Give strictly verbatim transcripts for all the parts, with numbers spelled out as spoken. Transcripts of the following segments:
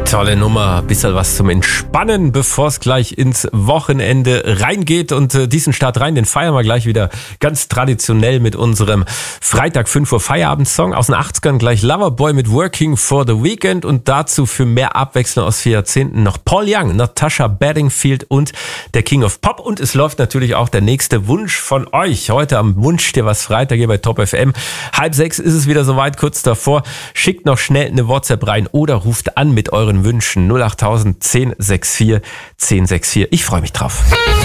Tolle Nummer, bisschen was zum Entspannen, bevor es gleich ins Wochenende reingeht. Und äh, diesen Start rein, den feiern wir gleich wieder ganz traditionell mit unserem Freitag fünf Uhr Feierabendsong aus den achtzigern. Gleich Loverboy mit Working for the Weekend und dazu für mehr Abwechslung aus vier Jahrzehnten noch Paul Young, Natasha Bedingfield und der King of Pop. Und es läuft natürlich auch der nächste Wunsch von euch. Heute am Wunsch dir was Freitag hier bei Top F M. Halb sechs ist es wieder soweit, kurz davor. Schickt noch schnell eine WhatsApp rein oder ruft an mit euren Wünschen null acht tausend zehn sechs vier zehn sechs vier. Ich freue mich drauf.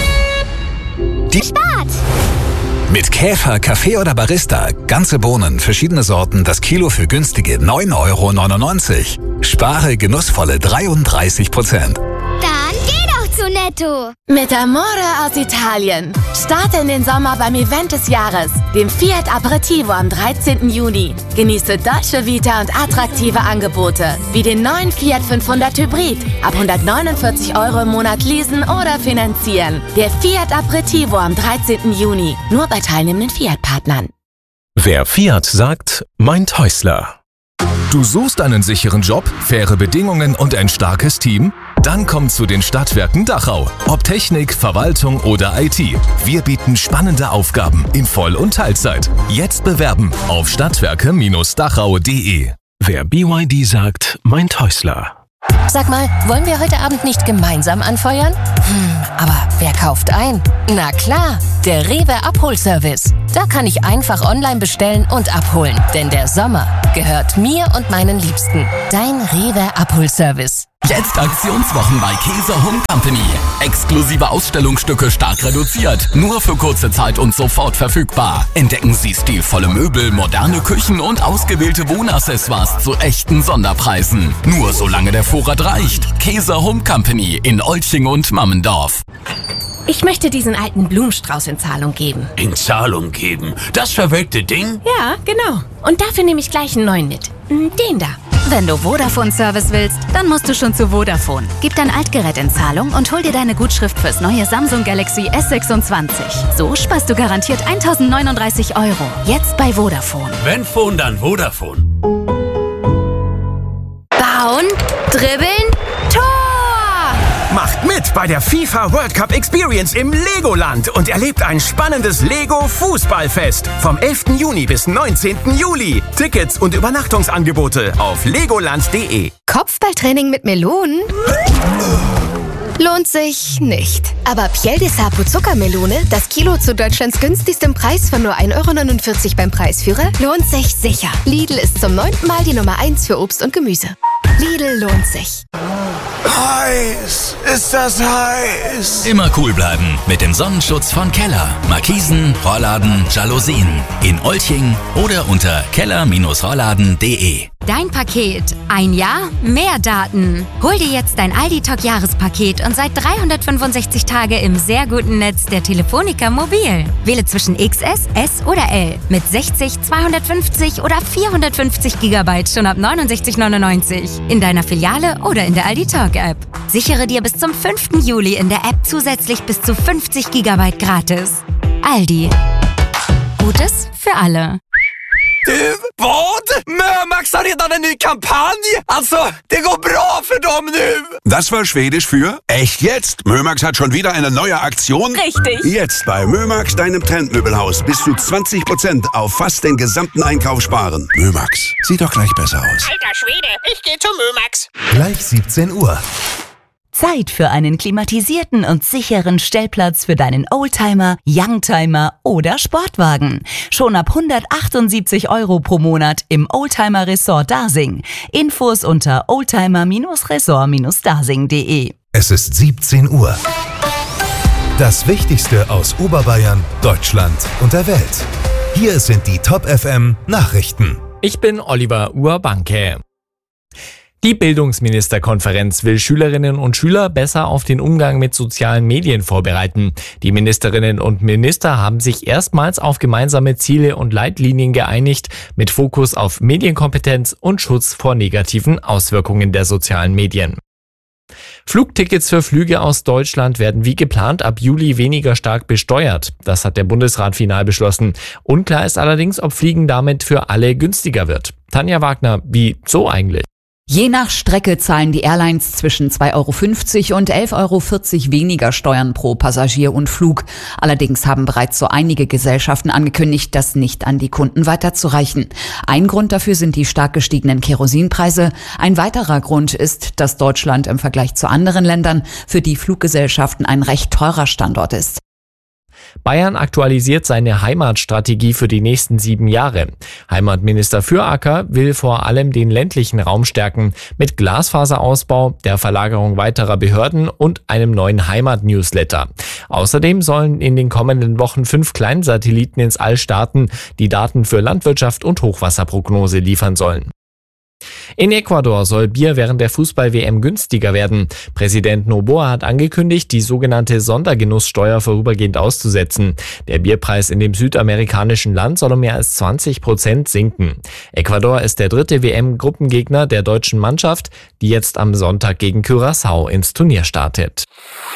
Die Start! Mit Käfer, Kaffee oder Barista. Ganze Bohnen, verschiedene Sorten, das Kilo für günstige neun Euro neunundneunzig. Spare genussvolle dreiunddreißig Prozent. Dann geh doch zu Netto! Mit Amore aus Italien. Starte in den Sommer beim Event des Jahres, dem Fiat Aperitivo am dreizehnten Juni. Genieße Dolce Vita und attraktive Angebote, wie den neuen Fiat fünfhundert Hybrid. Ab hundertneunundvierzig Euro im Monat leasen oder finanzieren. Der Fiat Aperitivo am dreizehnten Juni. Nur bei teilnehmenden Fiat-Partnern. Wer Fiat sagt, meint Häusler. Du suchst einen sicheren Job, faire Bedingungen und ein starkes Team? Dann komm zu den Stadtwerken Dachau. Ob Technik, Verwaltung oder I T. Wir bieten spannende Aufgaben in Voll- und Teilzeit. Jetzt bewerben auf stadtwerke Dachau punkt de. Wer B Y D sagt, meint Häusler. Sag mal, wollen wir heute Abend nicht gemeinsam anfeuern? Hm, aber wer kauft ein? Na klar, der Rewe Abholservice. Da kann ich einfach online bestellen und abholen. Denn der Sommer gehört mir und meinen Liebsten. Dein Rewe Abholservice. Jetzt Aktionswochen bei Käse Home Company. Exklusive Ausstellungsstücke stark reduziert. Nur für kurze Zeit und sofort verfügbar. Entdecken Sie stilvolle Möbel, moderne Küchen und ausgewählte Wohnaccessoires zu echten Sonderpreisen. Nur solange der Vorrat reicht. Käse Home Company in Olching und Mammendorf. Ich möchte diesen alten Blumenstrauß in Zahlung geben. In Zahlung geben? Das verwelkte Ding? Ja, genau. Und dafür nehme ich gleich einen neuen mit. Den da. Wenn du Vodafone-Service willst, dann musst du schon zu Vodafone. Gib dein Altgerät in Zahlung und hol dir deine Gutschrift fürs neue Samsung Galaxy S sechsundzwanzig. So sparst du garantiert eintausendneununddreißig Euro. Jetzt bei Vodafone. Wenn Phone, dann Vodafone. Bauen, dribbeln, Tor! Macht mit bei der FIFA World Cup Experience im Legoland und erlebt ein spannendes Lego-Fußballfest vom elften Juni bis neunzehnten Juli. Tickets und Übernachtungsangebote auf legoland punkt de. Kopfballtraining mit Melonen? Lohnt sich nicht. Aber Piel de Sapo Zuckermelone, das Kilo zu Deutschlands günstigstem Preis von nur ein Euro neunundvierzig beim Preisführer, lohnt sich sicher. Lidl ist zum neunten Mal die Nummer eins für Obst und Gemüse. Lidl lohnt sich. Heiß, ist das heiß. Immer cool bleiben mit dem Sonnenschutz von Keller. Markisen, Rollladen, Jalousien. In Olching oder unter keller Rollladen punkt de. Dein Paket. Ein Jahr, mehr Daten. Hol dir jetzt dein Aldi-Talk-Jahrespaket und seit dreihundertfünfundsechzig Tage im sehr guten Netz der Telefonica Mobil. Wähle zwischen X S, S oder L mit sechzig, zweihundertfünfzig oder vierhundertfünfzig Gigabyte schon ab neunundsechzig neunundneunzig. In deiner Filiale oder in der Aldi-Talk-App. Sichere dir bis zum fünften Juli in der App zusätzlich bis zu fünfzig Gigabyte gratis. Aldi. Gutes für alle. Du, vad? Mömax har redan en ny kampanj! Alltså, det går bra för dem nu! Das war Schwedisch für echt jetzt. Mömax hat schon wieder eine neue Aktion. Richtig. Jetzt bei Mömax, deinem Trendmöbelhaus, bis zu zwanzig Prozent auf fast den gesamten Einkauf sparen. Mömax, sieht doch gleich besser aus. Alter Schwede, ich gehe zu Mömax. Gleich siebzehn Uhr. Zeit für einen klimatisierten und sicheren Stellplatz für deinen Oldtimer, Youngtimer oder Sportwagen. Schon ab hundertachtundsiebzig Euro pro Monat im Oldtimer Resort Dasing. Infos unter oldtimer Resort Dasing punkt de. Es ist siebzehn Uhr. Das Wichtigste aus Oberbayern, Deutschland und der Welt. Hier sind die Top F M Nachrichten. Ich bin Oliver Urbanke. Die Bildungsministerkonferenz will Schülerinnen und Schüler besser auf den Umgang mit sozialen Medien vorbereiten. Die Ministerinnen und Minister haben sich erstmals auf gemeinsame Ziele und Leitlinien geeinigt, mit Fokus auf Medienkompetenz und Schutz vor negativen Auswirkungen der sozialen Medien. Flugtickets für Flüge aus Deutschland werden wie geplant ab Juli weniger stark besteuert. Das hat der Bundesrat final beschlossen. Unklar ist allerdings, ob Fliegen damit für alle günstiger wird. Tanja Wagner, wie so eigentlich? Je nach Strecke zahlen die Airlines zwischen zwei Euro fünfzig und elf Euro vierzig weniger Steuern pro Passagier und Flug. Allerdings haben bereits so einige Gesellschaften angekündigt, das nicht an die Kunden weiterzureichen. Ein Grund dafür sind die stark gestiegenen Kerosinpreise. Ein weiterer Grund ist, dass Deutschland im Vergleich zu anderen Ländern für die Fluggesellschaften ein recht teurer Standort ist. Bayern aktualisiert seine Heimatstrategie für die nächsten sieben Jahre. Heimatminister Füracker will vor allem den ländlichen Raum stärken mit Glasfaserausbau, der Verlagerung weiterer Behörden und einem neuen Heimat-Newsletter. Außerdem sollen in den kommenden Wochen fünf Kleinsatelliten ins All starten, die Daten für Landwirtschaft und Hochwasserprognose liefern sollen. In Ecuador soll Bier während der Fußball-W M günstiger werden. Präsident Noboa hat angekündigt, die sogenannte Sondergenusssteuer vorübergehend auszusetzen. Der Bierpreis in dem südamerikanischen Land soll um mehr als zwanzig Prozent sinken. Ecuador ist der dritte W M-Gruppengegner der deutschen Mannschaft, die jetzt am Sonntag gegen Curaçao ins Turnier startet.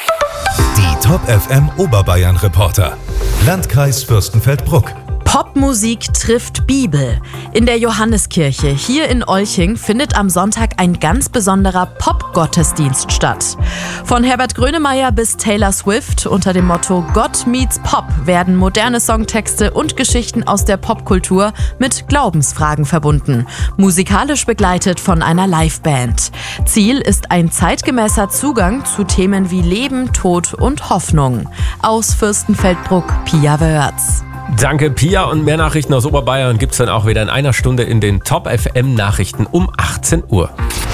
Die Top F M Oberbayern-Reporter. Landkreis Fürstenfeldbruck. Popmusik trifft Bibel. In der Johanneskirche hier in Olching findet am Sonntag ein ganz besonderer Pop-Gottesdienst statt. Von Herbert Grönemeyer bis Taylor Swift unter dem Motto Gott meets Pop werden moderne Songtexte und Geschichten aus der Popkultur mit Glaubensfragen verbunden. Musikalisch begleitet von einer Liveband. Ziel ist ein zeitgemäßer Zugang zu Themen wie Leben, Tod und Hoffnung. Aus Fürstenfeldbruck, Pia Wörz. Danke, Pia. Und mehr Nachrichten aus Oberbayern gibt's dann auch wieder in einer Stunde in den Top F M Nachrichten um achtzehn Uhr.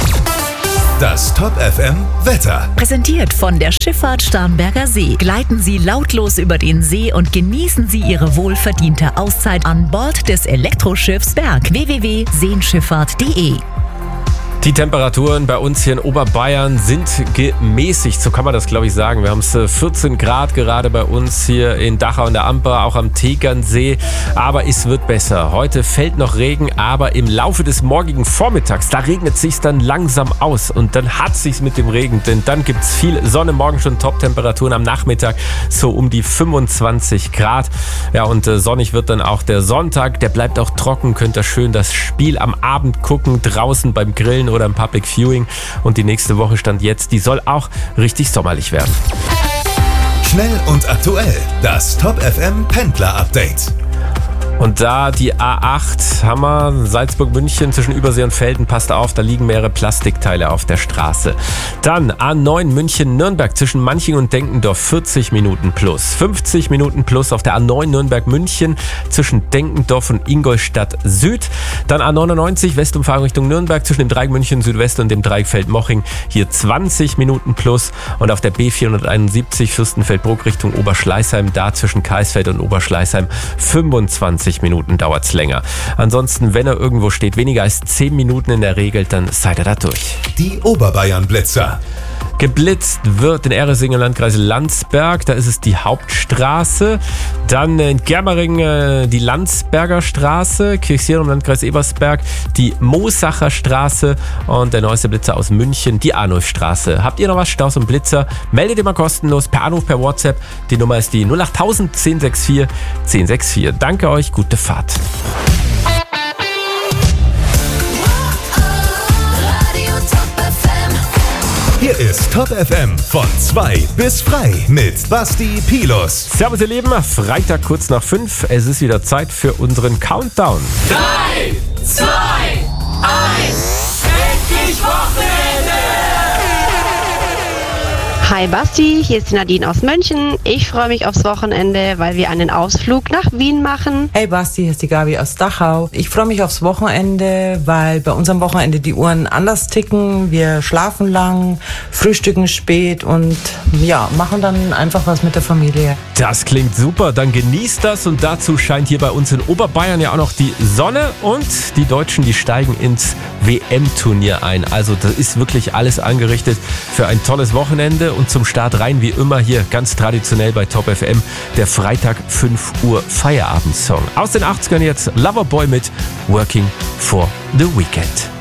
Das Top F M Wetter. Präsentiert von der Schifffahrt Starnberger See. Gleiten Sie lautlos über den See und genießen Sie Ihre wohlverdiente Auszeit an Bord des Elektroschiffs Berg. w w w punkt seenschifffahrt punkt de. Die Temperaturen bei uns hier in Oberbayern sind gemäßigt, so kann man das, glaube ich, sagen. Wir haben es vierzehn Grad gerade bei uns hier in Dachau und der Amper, auch am Tegernsee. Aber es wird besser. Heute fällt noch Regen, aber im Laufe des morgigen Vormittags, da regnet es sich dann langsam aus. Und dann hat es sich mit dem Regen, denn dann gibt es viel Sonne. Morgen schon Top-Temperaturen, am Nachmittag so um die fünfundzwanzig Grad. Ja, und äh, sonnig wird dann auch der Sonntag. Der bleibt auch trocken, könnt ihr schön das Spiel am Abend gucken, draußen beim Grillen oder im Public Viewing. Und die nächste Woche Stand jetzt, die soll auch richtig sommerlich werden. Schnell und aktuell, das Top F M Pendler Update. Und da die A acht, Hammer, Salzburg-München zwischen Übersee und Velden, passt auf, da liegen mehrere Plastikteile auf der Straße. Dann A neun München-Nürnberg zwischen Manching und Denkendorf, vierzig Minuten plus. fünfzig Minuten plus auf der A neun Nürnberg-München zwischen Denkendorf und Ingolstadt Süd. Dann A neunundneunzig Westumfahrung Richtung Nürnberg zwischen dem Dreieck München Südwest und dem Dreieck Feldmoching, hier zwanzig Minuten plus. Und auf der B vierhunderteinundsiebzig Fürstenfeldbruck Richtung Oberschleißheim, da zwischen Kaisfeld und Oberschleißheim, fünfundzwanzig Minuten dauert es länger. Ansonsten, wenn er irgendwo steht, weniger als zehn Minuten in der Regel, dann seid ihr da durch. Die Oberbayern-Blitzer. Geblitzt wird in Ehresing im Landkreis Landsberg, da ist es die Hauptstraße. Dann in Germering äh, die Landsberger Straße, Kirchsieren im Landkreis Ebersberg, die Moosacher Straße und der neueste Blitzer aus München, die Arnulfstraße. Habt ihr noch was, Staus und Blitzer? Meldet ihr mal kostenlos per Anruf, per WhatsApp. Die Nummer ist die null acht null null eins null sechs vier eins null sechs vier. Danke euch, gute Fahrt. Hier ist Top F M von zwei bis frei mit Basti Pilus. Servus ihr Lieben, Freitag kurz nach fünf. Es ist wieder Zeit für unseren Countdown. drei, zwei, eins, endlich Wochenende! Hi Basti, hier ist die Nadine aus München. Ich freue mich aufs Wochenende, weil wir einen Ausflug nach Wien machen. Hey Basti, hier ist die Gabi aus Dachau. Ich freue mich aufs Wochenende, weil bei unserem Wochenende die Uhren anders ticken. Wir schlafen lang, frühstücken spät und ja, machen dann einfach was mit der Familie. Das klingt super, dann genießt das und dazu scheint hier bei uns in Oberbayern ja auch noch die Sonne und die Deutschen, die steigen ins W M-Turnier ein. Also das ist wirklich alles angerichtet für ein tolles Wochenende. Und zum Start rein wie immer hier ganz traditionell bei Top F M der Freitag fünf Uhr Feierabendsong. Aus den achtzigern jetzt Loverboy mit Working for the Weekend.